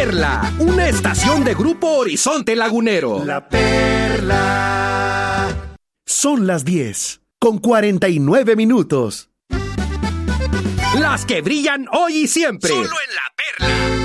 Perla, una estación de Grupo Horizonte Lagunero. La Perla. Son las 10:49. Las que brillan hoy y siempre. Solo en La Perla.